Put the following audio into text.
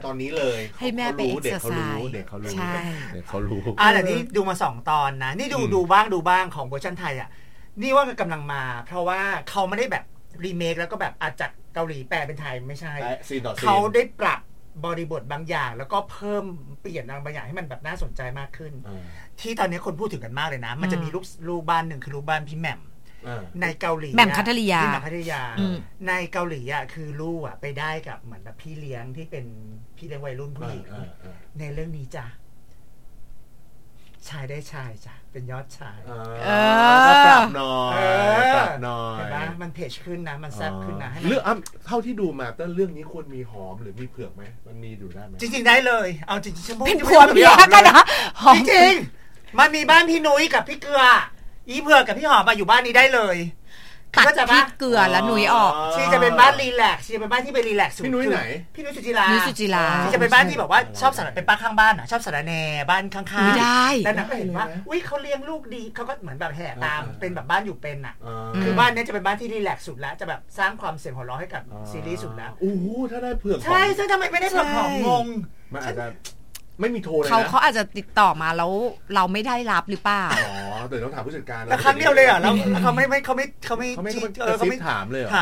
ตอนนี้เลยให้แม่ไปเอ็กซ์ไซส์เด็กเขารู้ใช่เด็กเขารู้แต่นี่ดูมา2 ตอนนะนี่ดูบ้างของเวอร์ชันไทยอ่ะนี่ว่ากำลังมาเพราะว่าเขาไม่ได้แบบรีเมคแล้วก็แบบอาจจากเกาหลีแปลเป็นไทยไม่ใช่เขาได้ปรับบริบทบางอย่างแล้วก็เพิ่มเปลี่ยนบางอย่างให้มันแบบน่าสนใจมากขึ้นที่ตอนนี้คนพูดถึงกันมากเลยนะมันจะมีลูกบ้านหนึ่งคือลูกบ้านพี่แหม่มในเกาหลีแหม่มคัทริยาในเกาหลีอ่ะคือลูกอ่ะไปได้กับเหมือนแบบพี่เลี้ยงที่เป็นพี่เลี้ยงวัยรุ่นผู้หญิงในเรื่องนี้จ้ะชายได้ชายจ้ะเป็นยอดชายก็ปรับหน่อยเห็นไหมมันเพจขึ้นนะมันแซ่บขึ้นนะเรื่องเท่าที่ดูมาแต่เรื่องนี้ควรมีหอมหรือมีเผือกไหมมันมีดูได้ไหมจริงๆได้เลยเอาจริงๆฉันพูดเป็นผัวเมียกันนะจริงๆมันมีบ้านพี่นุ้ยกับพี่เกลืออีเผือกกับพี่หอมมาอยู่บ้านนี้ได้เลยตัดพี่เกลือแล้วนุ้ยออกชีจะเป็นบ้านรีแลกซ์ชีจะเป็นบ้านที่ไปรีแลกซ์พี่นุ้ยไหนพี่นุ้ยสุจิราชีจะเป็นบ้านที่แบบว่าชอบสารเป็นป้าข้างบ้านอ่ะชอบสารแหน่บ้านข้างๆได้แล้วนักก็เห็นว่าอุ้ยเขาเลี้ยงลูกดีเขาก็เหมือนแบบแห่ตามเป็นแบบบ้านอยู่เป็นอ่ะคือบ้านนี้จะเป็นบ้านที่รีแลกซ์สุดแล้วจะแบบสร้างความเสียงหัวเราะให้กับซีรีส์สุดแล้วโอ้โหถ้าได้เผือกใช่ซึ่งทำไมไม่ได้เผือกหอมงงมันอาจจะไม่มีโทรเลยนะเขาอาจจะติดต่อมาแล้วเราไม่ได้รับหรือเปล่าอ๋อเดี๋ยวต้องถามผู้จัดการแล้วครั้งเดียวเลยอ่ะแล้วเขาไม่ถามเลย